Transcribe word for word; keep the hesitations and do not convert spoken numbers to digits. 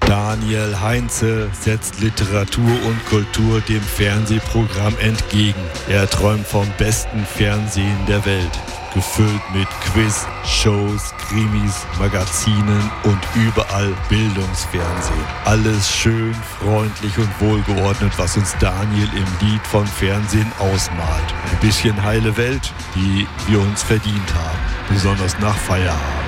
Daniel Heinze setzt Literatur und Kultur dem Fernsehprogramm entgegen. Er träumt vom besten Fernsehen der Welt. Gefüllt mit Quiz, Shows, Krimis, Magazinen und überall Bildungsfernsehen. Alles schön, freundlich und wohlgeordnet, was uns Daniel im Lied vom Fernsehen ausmalt. Ein bisschen heile Welt, die wir uns verdient haben, besonders nach Feierabend.